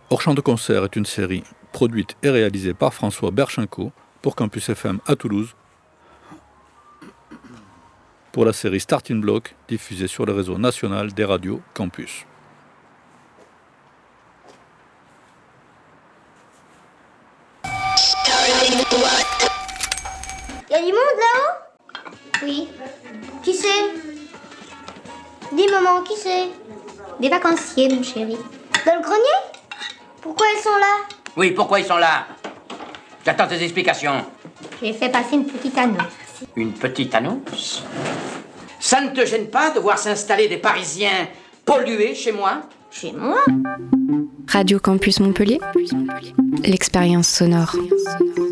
Hors Champ de concert est une série produite et réalisée par François Berchenko pour Campus FM à Toulouse, pour la série Starting Block, diffusée sur le réseau national des radios Campus. Il y a du monde là-haut? Oui. Qui c'est? Dis maman, qui c'est? Des vacanciers, mon chéri. Dans le grenier? Pourquoi ils sont là? Oui, pourquoi ils sont là? J'attends tes explications. J'ai fait passer une petite annonce. Une petite annonce? Ça ne te gêne pas de voir s'installer des Parisiens pollués chez moi? Chez moi? Radio Campus Montpellier, l'expérience sonore.